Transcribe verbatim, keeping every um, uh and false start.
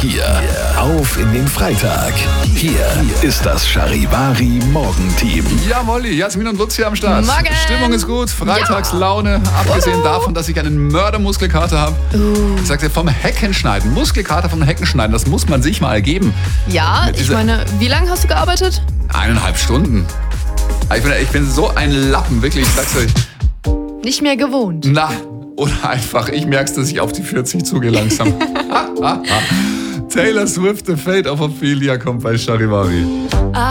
hier auf in den Freitag. Hier ist das Charivari Morgenteam. Ja, Molly, Jasmin und Lutz hier am Start. Morgen. Stimmung ist gut, Freitagslaune. Abgesehen Uhu. davon, dass ich einen Mördermuskelkater habe. Uh. Ich sag's dir, vom Heckenschneiden. Muskelkater vom Heckenschneiden, das muss man sich mal geben. Ja, Mit ich dieser- meine, wie lange hast du gearbeitet? Eineinhalb Stunden. Ich bin, ich bin so ein Lappen, wirklich, ich sag's euch. Nicht mehr gewohnt. Na, oder einfach, ich merk's, dass ich auf die vierzig zugehe langsam. Taylor Swift, The Fate of Ophelia kommt bei Charivari.